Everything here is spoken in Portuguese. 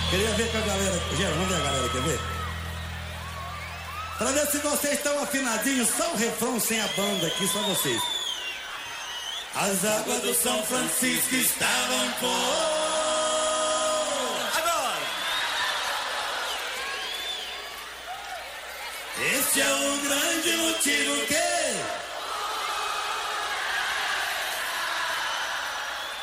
Queria ver com a galera. Gera, vamos ver a galera, quer ver? Pra ver se vocês estão afinadinhos, só o refrão sem a banda aqui, só vocês. As águas do São Francisco estavam por... Agora! Este é o grande motivo que...